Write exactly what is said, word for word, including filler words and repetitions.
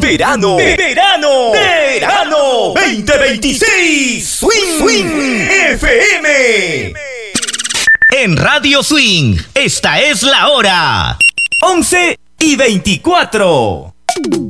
Verano, verano, verano veinte veintiséis. Swing, Swing F M. En Radio Swing, esta es la hora. once y veinticuatro.